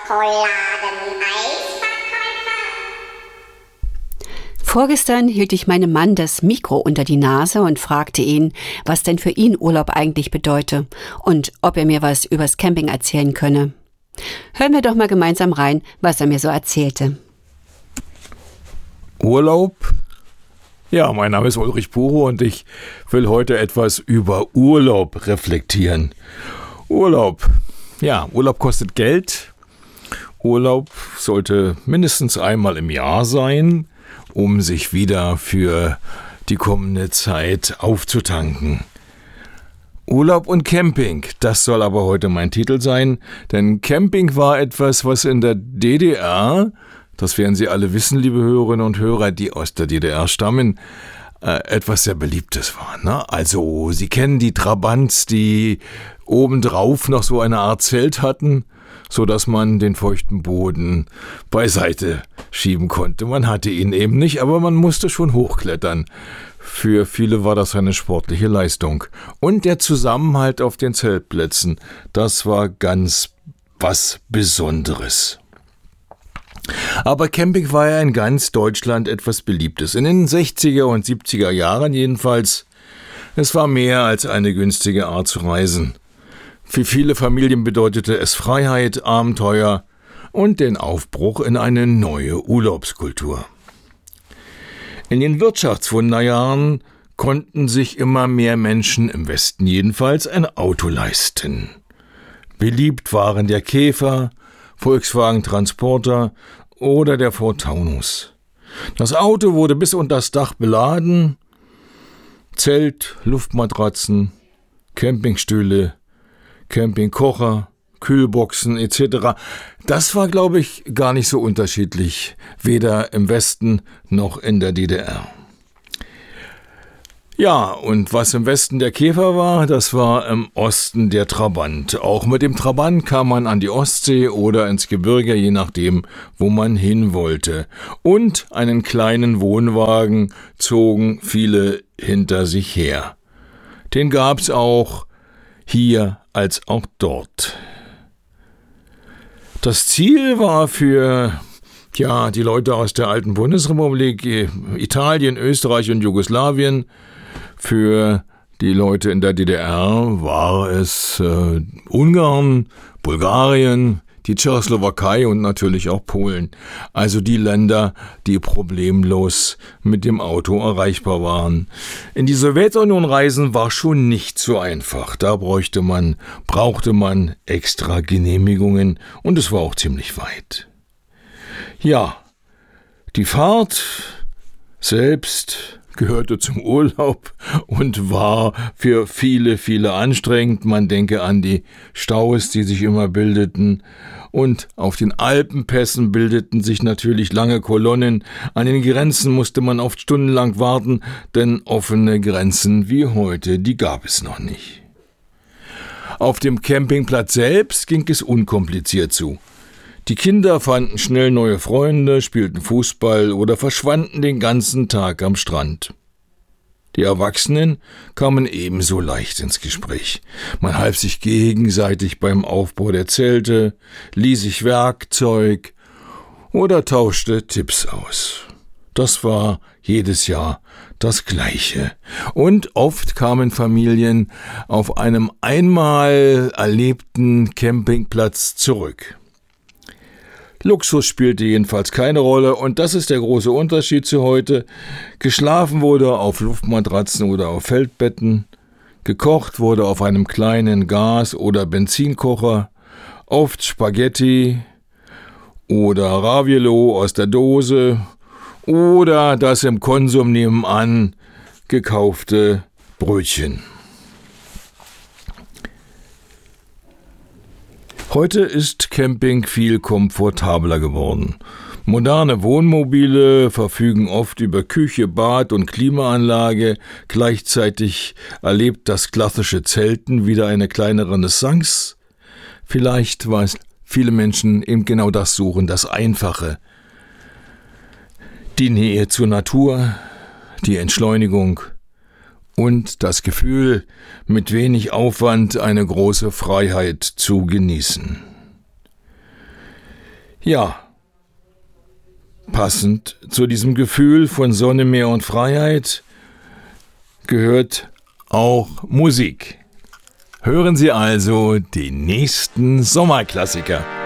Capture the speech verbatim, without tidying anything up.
Vorgestern hielt ich meinem Mann das Mikro unter die Nase und fragte ihn, was denn für ihn Urlaub eigentlich bedeute und ob er mir was übers Camping erzählen könne. Hören wir doch mal gemeinsam rein, was er mir so erzählte. Urlaub? Ja, mein Name ist Ulrich Puro und ich will heute etwas über Urlaub reflektieren. Urlaub. Ja, Urlaub kostet Geld. Urlaub sollte mindestens einmal im Jahr sein, um sich wieder für die kommende Zeit aufzutanken. Urlaub und Camping, das soll aber heute mein Titel sein, denn Camping war etwas, was in der D D R, das werden Sie alle wissen, liebe Hörerinnen und Hörer, die aus der D D R stammen, äh, etwas sehr Beliebtes war. Ne? Also, Sie kennen die Trabants, die obendrauf noch so eine Art Zelt hatten, so dass man den feuchten Boden beiseite schieben konnte. Man hatte ihn eben nicht, aber man musste schon hochklettern. Für viele war das eine sportliche Leistung. Und der Zusammenhalt auf den Zeltplätzen, das war ganz was Besonderes. Aber Camping war ja in ganz Deutschland etwas Beliebtes. In den sechziger und siebziger Jahren jedenfalls. Es war mehr als eine günstige Art zu reisen. Für viele Familien bedeutete es Freiheit, Abenteuer und den Aufbruch in eine neue Urlaubskultur. In den Wirtschaftswunderjahren konnten sich immer mehr Menschen, im Westen jedenfalls, ein Auto leisten. Beliebt waren der Käfer, Volkswagen Transporter oder der Ford Taunus. Das Auto wurde bis unter das Dach beladen, Zelt, Luftmatratzen, Campingstühle, Campingkocher, Kühlboxen et cetera. Das war, glaube ich, gar nicht so unterschiedlich, weder im Westen noch in der D D R. Ja, und was im Westen der Käfer war, das war im Osten der Trabant. Auch mit dem Trabant kam man an die Ostsee oder ins Gebirge, je nachdem, wo man hin wollte. Und einen kleinen Wohnwagen zogen viele hinter sich her. Den gab's auch hier als auch dort. Das Ziel war für ja, die Leute aus der alten Bundesrepublik, Italien, Österreich und Jugoslawien. Für die Leute in der D D R war es äh, Ungarn, Bulgarien, die Tschechoslowakei und natürlich auch Polen. Also die Länder, die problemlos mit dem Auto erreichbar waren. In die Sowjetunion reisen war schon nicht so einfach. Da bräuchte man, brauchte man extra Genehmigungen und es war auch ziemlich weit. Ja, die Fahrt selbst gehörte zum Urlaub und war für viele, viele anstrengend. Man denke an die Staus, die sich immer bildeten. Und auf den Alpenpässen bildeten sich natürlich lange Kolonnen. An den Grenzen musste man oft stundenlang warten, denn offene Grenzen wie heute, die gab es noch nicht. Auf dem Campingplatz selbst ging es unkompliziert zu. Die Kinder fanden schnell neue Freunde, spielten Fußball oder verschwanden den ganzen Tag am Strand. Die Erwachsenen kamen ebenso leicht ins Gespräch. Man half sich gegenseitig beim Aufbau der Zelte, lieh sich Werkzeug oder tauschte Tipps aus. Das war jedes Jahr das Gleiche. Und oft kamen Familien auf einem einmal erlebten Campingplatz zurück. Luxus spielte jedenfalls keine Rolle und das ist der große Unterschied zu heute. Geschlafen wurde auf Luftmatratzen oder auf Feldbetten, gekocht wurde auf einem kleinen Gas- oder Benzinkocher, oft Spaghetti oder Raviolo aus der Dose oder das im Konsum nebenan gekaufte Brötchen. Heute ist Camping viel komfortabler geworden. Moderne Wohnmobile verfügen oft über Küche, Bad und Klimaanlage. Gleichzeitig erlebt das klassische Zelten wieder eine kleine Renaissance. Vielleicht, weil viele Menschen eben genau das suchen, das Einfache. Die Nähe zur Natur, die Entschleunigung und das Gefühl, mit wenig Aufwand eine große Freiheit zu genießen. Ja, passend zu diesem Gefühl von Sonne, Meer und Freiheit gehört auch Musik. Hören Sie also den nächsten Sommerklassiker.